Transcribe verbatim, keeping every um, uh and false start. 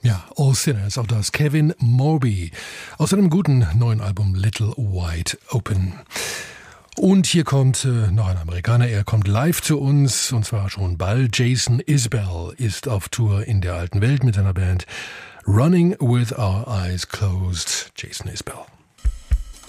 Ja, All Sinners, auch das Kevin Morby aus seinem guten neuen Album Little Wide Open. Und hier kommt äh, noch ein Amerikaner, er kommt live zu uns und zwar schon bald. Jason Isbell ist auf Tour in der alten Welt mit seiner Band Running with Our Eyes Closed. Jason Isbell.